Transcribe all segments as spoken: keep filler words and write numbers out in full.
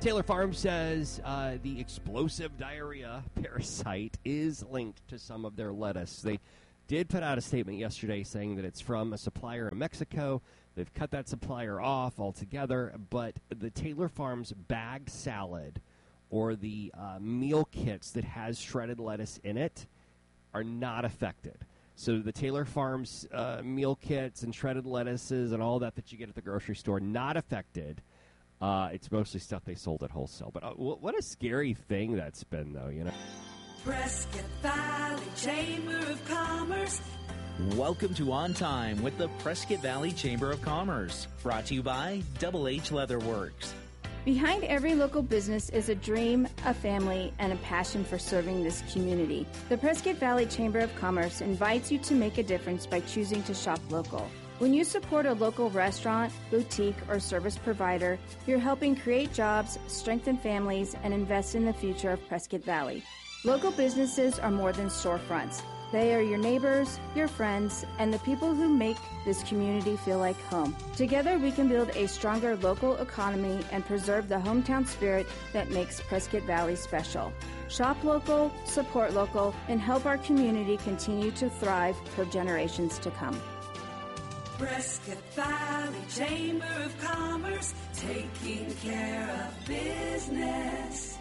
Taylor Farms says uh, the explosive diarrhea parasite is linked to some of their lettuce. They did put out a statement yesterday saying that it's from a supplier in Mexico. They've cut that supplier off altogether, but the Taylor Farms bag salad or the uh, meal kits that has shredded lettuce in it are not affected. So the Taylor Farms uh, meal kits and shredded lettuces and all that that you get at the grocery store, not affected. Uh, it's mostly stuff they sold at wholesale. But uh, w- what a scary thing that's been, though, you know. Prescott Valley Chamber of Commerce. Welcome to On Time with the Prescott Valley Chamber of Commerce. Brought to you by Double H Leatherworks. Behind every local business is a dream, a family, and a passion for serving this community. The Prescott Valley Chamber of Commerce invites you to make a difference by choosing to shop local. When you support a local restaurant, boutique, or service provider, you're helping create jobs, strengthen families, and invest in the future of Prescott Valley. Local businesses are more than storefronts. They are your neighbors, your friends, and the people who make this community feel like home. Together, we can build a stronger local economy and preserve the hometown spirit that makes Prescott Valley special. Shop local, support local, and help our community continue to thrive for generations to come. Prescott Valley Chamber of Commerce, taking care of business.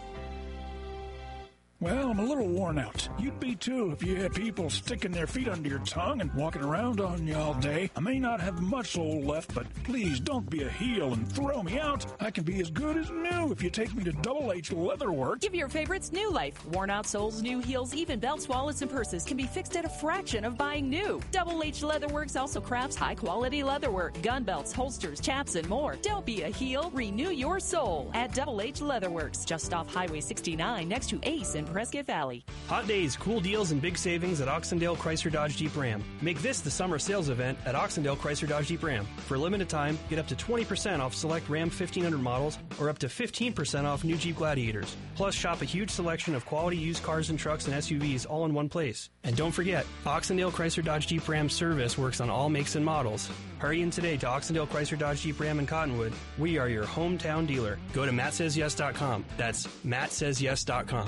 Well, I'm a little worn out. You'd be too if you had people sticking their feet under your tongue and walking around on you all day. I may not have much soul left, but please don't be a heel and throw me out. I can be as good as new if you take me to Double H Leatherworks. Give your favorites new life. Worn out soles, new heels, even belts, wallets, and purses can be fixed at a fraction of buying new. Double H Leatherworks also crafts high-quality leatherwork, gun belts, holsters, chaps, and more. Don't be a heel. Renew your soul at Double H Leatherworks, just off Highway sixty-nine next to Ace in Prescott Valley. Hot days, cool deals, and big savings at Oxendale Chrysler Dodge Jeep Ram. Make this the summer sales event at Oxendale Chrysler Dodge Jeep Ram. For a limited time, get up to twenty percent off select Ram fifteen hundred models or up to fifteen percent off new Jeep Gladiators. Plus, shop a huge selection of quality used cars and trucks and S U Vs all in one place. And don't forget, Oxendale Chrysler Dodge Jeep Ram service works on all makes and models. Hurry in today to Oxendale Chrysler Dodge Jeep Ram in Cottonwood. We are your hometown dealer. Go to matt says yes dot com. That's matt says yes dot com.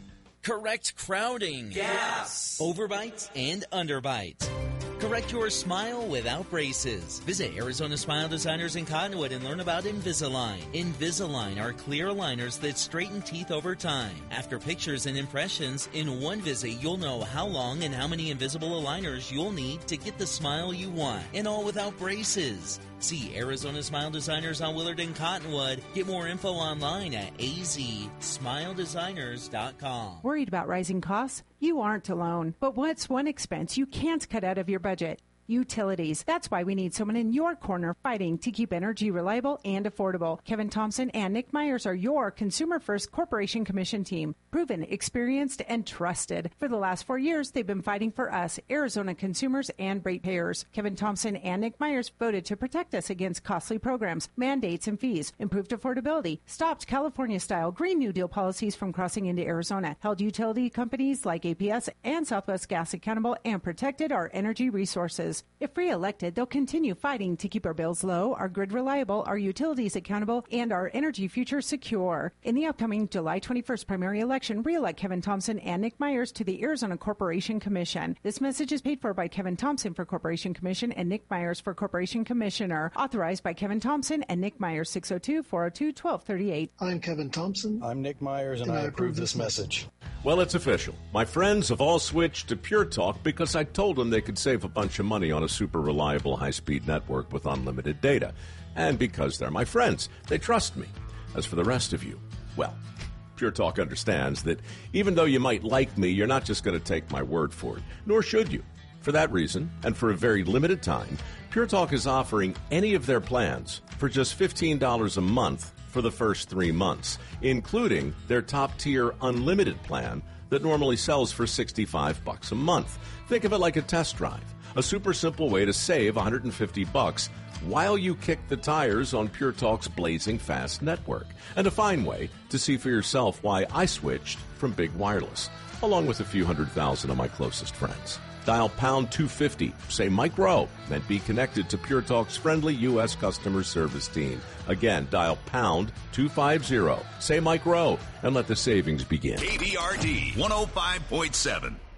Correct crowding. Gas. Overbites and underbites. Correct your smile without braces. Visit Arizona Smile Designers in Cottonwood and learn about Invisalign. Invisalign are clear aligners that straighten teeth over time. After pictures and impressions, in one visit you'll know how long and how many invisible aligners you'll need to get the smile you want, and all without braces. See Arizona Smile Designers on Willard and Cottonwood. Get more info online at a z smile designers dot com. Worried about rising costs? You aren't alone. But what's one expense you can't cut out of your budget? Utilities. That's why we need someone in your corner fighting to keep energy reliable and affordable. Kevin Thompson and Nick Myers are your Consumer First Corporation Commission team. Proven, experienced, and trusted. For the last four years, they've been fighting for us, Arizona consumers and ratepayers. Kevin Thompson and Nick Myers voted to protect us against costly programs, mandates, and fees, improved affordability, stopped California-style Green New Deal policies from crossing into Arizona, held utility companies like A P S and Southwest Gas accountable, and protected our energy resources. If re-elected, they'll continue fighting to keep our bills low, our grid reliable, our utilities accountable, and our energy future secure. In the upcoming July twenty-first primary election, re-elect Kevin Thompson and Nick Myers to the Arizona Corporation Commission. This message is paid for by Kevin Thompson for Corporation Commission and Nick Myers for Corporation Commissioner. Authorized by Kevin Thompson and Nick Myers, six oh two, four oh two, one two three eight. I'm Kevin Thompson. I'm Nick Myers, and, and I, I approve this message. Well, it's official. My friends have all switched to Pure Talk because I told them they could save a bunch of money on a super reliable high-speed network with unlimited data. And because they're my friends, they trust me. As for the rest of you, well, Pure Talk understands that even though you might like me, you're not just going to take my word for it, nor should you. For that reason, and for a very limited time, Pure Talk is offering any of their plans for just fifteen dollars a month for the first three months, including their top-tier unlimited plan that normally sells for sixty-five bucks a month. Think of it like a test drive, a super simple way to save one hundred fifty bucks while you kick the tires on Pure Talk's blazing fast network, and a fine way to see for yourself why I switched from Big Wireless, along with a few hundred thousand of my closest friends. Dial pound two fifty, say Mike Rowe, and be connected to Pure Talk's friendly U S customer service team. Again, dial pound two fifty, say Mike Rowe, and let the savings begin. K B R D one oh five point seven.